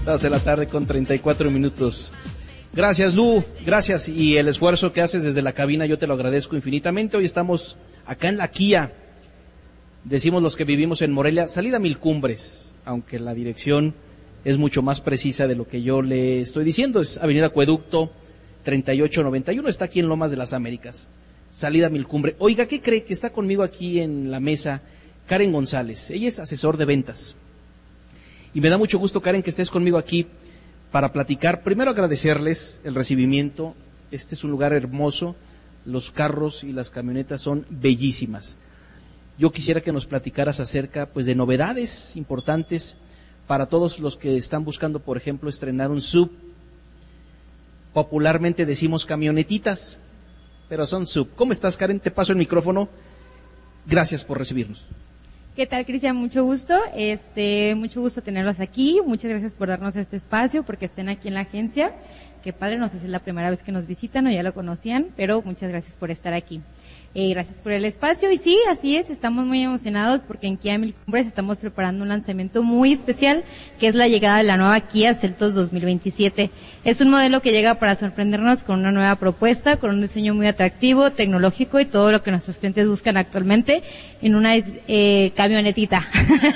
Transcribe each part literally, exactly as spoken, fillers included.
Dos de la tarde con treinta y cuatro minutos. Gracias, Lu, gracias, y el esfuerzo que haces desde la cabina yo te lo agradezco infinitamente. Hoy estamos acá en la Kia, decimos los que vivimos en Morelia, salida Mil Cumbres, aunque la dirección es mucho más precisa de lo que yo le estoy diciendo, es Avenida Acueducto treinta y ocho noventa y uno, está aquí en Lomas de las Américas, salida Mil Cumbres. Oiga, ¿qué cree? Que está conmigo aquí en la mesa Karen González, ella es asesor de ventas. Y me da mucho gusto, Karen, que estés conmigo aquí para platicar. Primero agradecerles el recibimiento. Este es un lugar hermoso. Los carros y las camionetas son bellísimas. Yo quisiera que nos platicaras acerca, pues, de novedades importantes para todos los que están buscando, por ejemplo, estrenar un S U V. Popularmente decimos camionetitas, pero son S U V. ¿Cómo estás, Karen? Te paso el micrófono. Gracias por recibirnos. ¿Qué tal, Cristian? Mucho gusto, este, mucho gusto tenerlos aquí, muchas gracias por darnos este espacio, porque estén aquí en la agencia. Qué padre, no sé si es la primera vez que nos visitan o ya lo conocían, pero muchas gracias por estar aquí. Eh, gracias por el espacio, y sí, así es, estamos muy emocionados porque en Kia Mil Cumbres estamos preparando un lanzamiento muy especial, que es la llegada de la nueva Kia Seltos dos mil veintisiete. Es un modelo que llega para sorprendernos con una nueva propuesta, con un diseño muy atractivo, tecnológico y todo lo que nuestros clientes buscan actualmente en una eh, camionetita.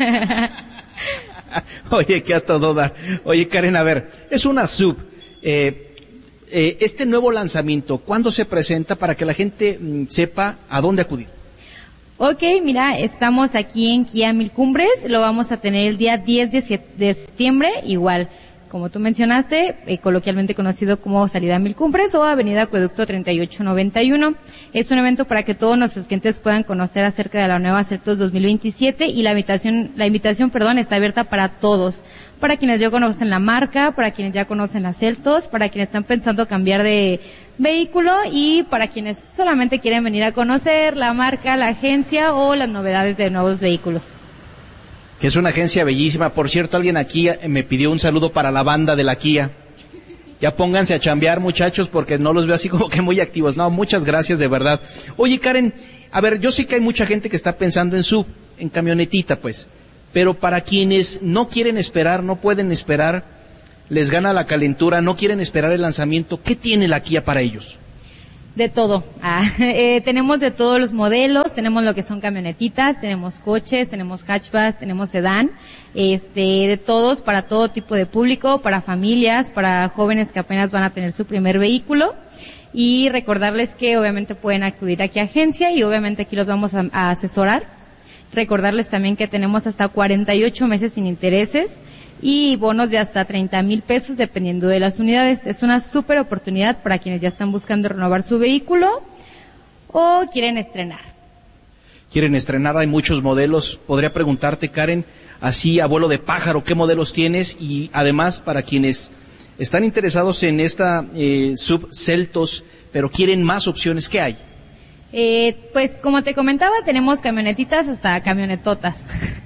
Oye, que a todo dar. Oye, Karen, a ver, es una S U V. Eh, Eh, este nuevo lanzamiento, ¿cuándo se presenta para que la gente mm, sepa a dónde acudir? Ok, mira, estamos aquí en Kia Mil Cumbres, lo vamos a tener el día diez de septiembre, igual, como tú mencionaste, eh, coloquialmente conocido como Salida Mil Cumbres o Avenida Acueducto treinta y ocho noventa y uno. Es un evento para que todos nuestros clientes puedan conocer acerca de la nueva Seltos dos mil veintisiete y la invitación, la invitación, perdón, está abierta para todos. Para quienes ya conocen la marca, para quienes ya conocen las Seltos, para quienes están pensando cambiar de vehículo y para quienes solamente quieren venir a conocer la marca, la agencia o las novedades de nuevos vehículos. Que es una agencia bellísima. Por cierto, alguien aquí me pidió un saludo para la banda de la Kia. Ya pónganse a chambear, muchachos, porque no los veo así como que muy activos. No, muchas gracias, de verdad. Oye, Karen, a ver, yo sé que hay mucha gente que está pensando en S U V, en camionetita, pues. Pero para quienes no quieren esperar, no pueden esperar, les gana la calentura, no quieren esperar el lanzamiento, ¿qué tiene la Kia para ellos? De todo. Ah, eh, tenemos de todos los modelos, tenemos lo que son camionetitas, tenemos coches, tenemos hatchbacks, tenemos sedán, este, de todos, para todo tipo de público, para familias, para jóvenes que apenas van a tener su primer vehículo. Y recordarles que obviamente pueden acudir aquí a agencia y obviamente aquí los vamos a, a asesorar. Recordarles también que tenemos hasta cuarenta y ocho meses sin intereses y bonos de hasta treinta mil pesos dependiendo de las unidades. Es una súper oportunidad para quienes ya están buscando renovar su vehículo o quieren estrenar. Quieren estrenar, hay muchos modelos. Podría preguntarte, Karen, así a vuelo de pájaro, ¿qué modelos tienes? Y además, para quienes están interesados en esta eh, S U V Seltos, pero quieren más opciones, ¿qué hay? Eh, pues como te comentaba, tenemos camionetitas hasta camionetotas.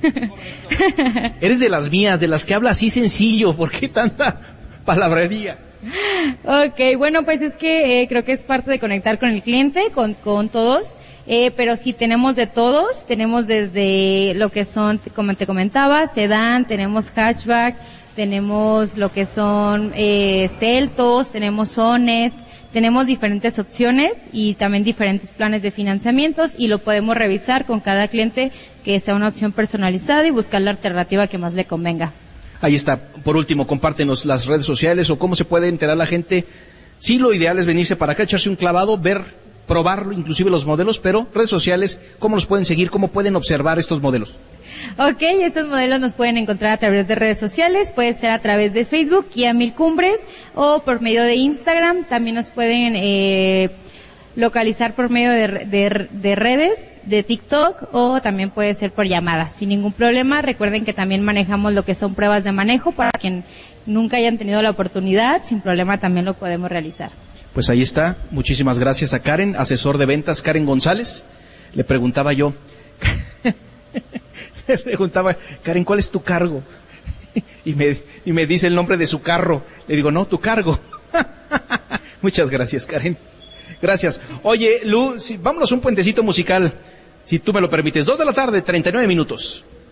Eres de las mías, de las que habla así sencillo, ¿por qué tanta palabrería? Ok, bueno, pues es que eh, creo que es parte de conectar con el cliente, con, con todos, eh, pero sí tenemos de todos, tenemos desde lo que son, como te comentaba, sedán, tenemos hatchback, tenemos lo que son eh, Seltos, tenemos Sonet. Tenemos diferentes opciones y también diferentes planes de financiamientos y lo podemos revisar con cada cliente que sea una opción personalizada y buscar la alternativa que más le convenga. Ahí está. Por último, compártenos las redes sociales o cómo se puede enterar la gente. Sí, lo ideal es venirse para acá, echarse un clavado, ver, probar inclusive los modelos, pero redes sociales, ¿cómo los pueden seguir? ¿Cómo pueden observar estos modelos? Ok, estos modelos nos pueden encontrar a través de redes sociales, puede ser a través de Facebook, Kia Mil Cumbres, o por medio de Instagram, también nos pueden eh, localizar por medio de, de, de redes, de TikTok, o también puede ser por llamada, sin ningún problema. Recuerden que también manejamos lo que son pruebas de manejo, para quien nunca hayan tenido la oportunidad, sin problema también lo podemos realizar. Pues ahí está, muchísimas gracias a Karen, asesor de ventas, Karen González. Le preguntaba yo... Le preguntaba, Karen, ¿cuál es tu cargo? Y me, y me dice el nombre de su carro. Le digo, no, tu cargo. Muchas gracias, Karen. Gracias. Oye, Lu, si, vámonos un puentecito musical, si tú me lo permites. Dos de la tarde, treinta y nueve minutos.